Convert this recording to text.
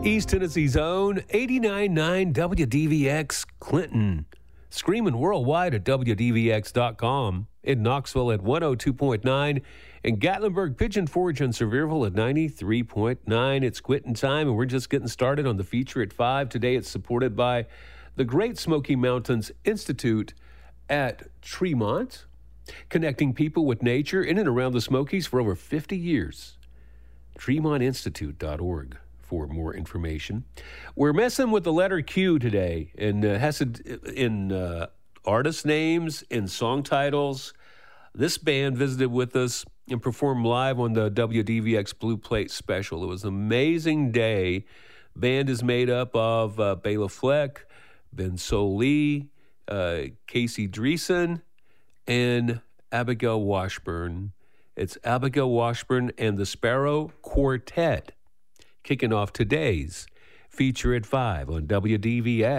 East Tennessee's own 89.9 WDVX Clinton. Screaming worldwide at WDVX.com. In Knoxville at 102.9. In Gatlinburg, Pigeon Forge, and Sevierville at 93.9. It's quitting time, and we're just getting started on the feature at 5. Today it's supported by the Great Smoky Mountains Institute at Tremont, connecting people with nature in and around the Smokies for over 50 years. TremontInstitute.org for more information. We're messing with the letter Q today, and has in artist names, in song titles. This band visited with us and performed live on the WDVX Blue Plate special. It was an amazing day. Band is made up of Bela Fleck, Ben Sollee, Casey Dreesen, and Abigail Washburn. It's Abigail Washburn and the Sparrow Quartet, kicking off today's feature at 5 on WDVX.